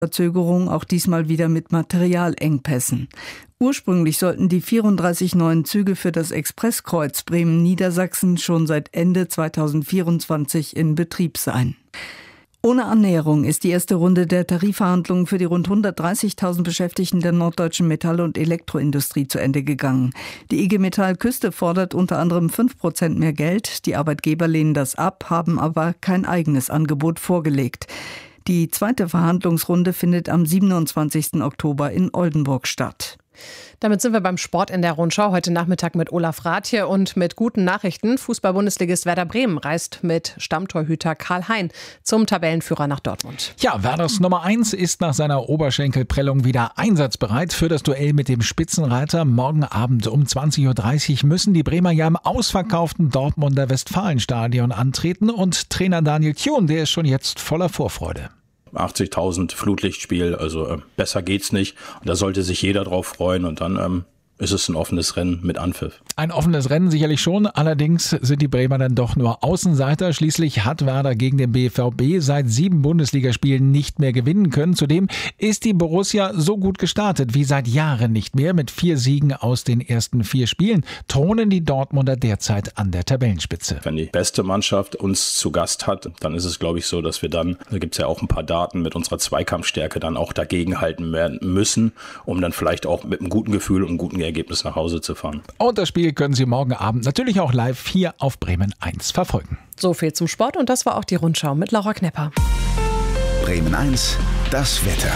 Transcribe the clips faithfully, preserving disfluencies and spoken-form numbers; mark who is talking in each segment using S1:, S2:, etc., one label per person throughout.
S1: Verzögerung auch diesmal wieder mit Materialengpässen. Ursprünglich sollten die vierunddreißig neuen Züge für das Expresskreuz Bremen-Niedersachsen schon seit Ende zweitausendvierundzwanzig in Betrieb sein. Ohne Annäherung ist die erste Runde der Tarifverhandlungen für die rund hundertdreißigtausend Beschäftigten der norddeutschen Metall- und Elektroindustrie zu Ende gegangen. Die I G Metall Küste fordert unter anderem fünf Prozent mehr Geld. Die Arbeitgeber lehnen das ab, haben aber kein eigenes Angebot vorgelegt. Die zweite Verhandlungsrunde findet am siebenundzwanzigsten Oktober in Oldenburg statt.
S2: Damit sind wir beim Sport in der Rundschau. Heute Nachmittag mit Olaf Rathje und mit guten Nachrichten. Fußball-Bundesligist Werder Bremen reist mit Stammtorhüter Karl Hein zum Tabellenführer nach Dortmund.
S3: Ja, Werders Nummer eins ist nach seiner Oberschenkelprellung wieder einsatzbereit für das Duell mit dem Spitzenreiter. Morgen Abend um zwanzig Uhr dreißig müssen die Bremer ja im ausverkauften Dortmunder Westfalenstadion antreten. Und Trainer Daniel Thun, der ist schon jetzt voller Vorfreude.
S4: achtzigtausend Flutlichtspiel, also äh, besser geht's nicht. Und da sollte sich jeder drauf freuen und dann ähm, ist es ein offenes Rennen mit Anpfiff.
S3: Ein offenes Rennen sicherlich schon, allerdings sind die Bremer dann doch nur Außenseiter. Schließlich hat Werder gegen den B V B seit sieben Bundesligaspielen nicht mehr gewinnen können. Zudem ist die Borussia so gut gestartet wie seit Jahren nicht mehr. Mit vier Siegen aus den ersten vier Spielen thronen die Dortmunder derzeit an der Tabellenspitze.
S4: Wenn die beste Mannschaft uns zu Gast hat, dann ist es, glaube ich, so, dass wir dann, da gibt es ja auch ein paar Daten, mit unserer Zweikampfstärke dann auch dagegenhalten werden müssen, um dann vielleicht auch mit einem guten Gefühl und einem guten Ergebnis nach Hause zu fahren.
S3: Und das Spiel können Sie morgen Abend natürlich auch live hier auf Bremen eins verfolgen.
S2: So viel zum Sport und das war auch die Rundschau mit Laura Knepper.
S5: Bremen eins, das Wetter.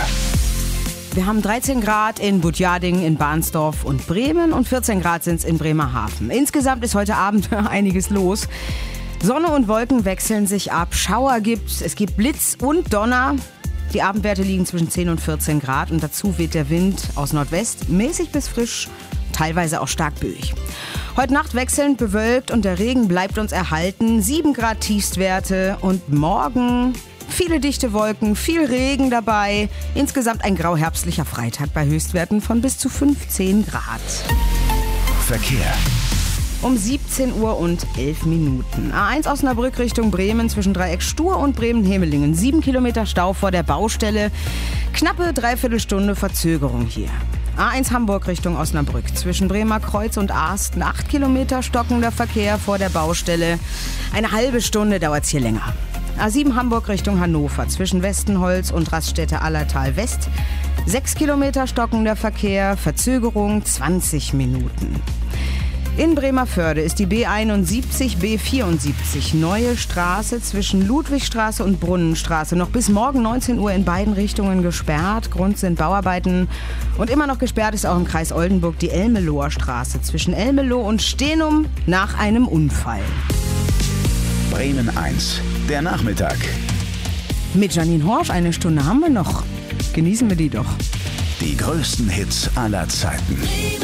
S6: Wir haben dreizehn Grad in Budjading, in Bahnsdorf und Bremen und vierzehn Grad sind es in Bremerhaven. Insgesamt ist heute Abend einiges los. Sonne und Wolken wechseln sich ab, Schauer gibt's, es gibt Blitz und Donner. Die Abendwerte liegen zwischen zehn und vierzehn Grad und dazu weht der Wind aus Nordwest, mäßig bis frisch, teilweise auch stark böig. Heute Nacht wechselnd bewölkt und der Regen bleibt uns erhalten. sieben Grad Tiefstwerte und morgen viele dichte Wolken, viel Regen dabei. Insgesamt ein grauherbstlicher Freitag bei Höchstwerten von bis zu fünfzehn Grad.
S5: Verkehr.
S6: Um siebzehn Uhr und elf Minuten. A eins Osnabrück Richtung Bremen zwischen Dreieck Stur und Bremen-Hemelingen. Sieben Kilometer Stau vor der Baustelle. Knappe Dreiviertelstunde Verzögerung hier. A eins Hamburg Richtung Osnabrück zwischen Bremer Kreuz und Asten. Acht Kilometer stockender Verkehr vor der Baustelle. Eine halbe Stunde dauert es hier länger. A sieben Hamburg Richtung Hannover zwischen Westenholz und Raststätte Allertal West. Sechs Kilometer stockender Verkehr. Verzögerung zwanzig Minuten. In Bremervörde ist die B einundsiebzig, B vierundsiebzig, neue Straße zwischen Ludwigstraße und Brunnenstraße noch bis morgen neunzehn Uhr in beiden Richtungen gesperrt. Grund sind Bauarbeiten. Und immer noch gesperrt ist auch im Kreis Oldenburg die Elmeloher Straße zwischen Elmelo und Stenum nach einem Unfall.
S5: Bremen eins, der Nachmittag.
S6: Mit Janine Horsch, eine Stunde haben wir noch. Genießen wir die doch.
S5: Die größten Hits aller Zeiten.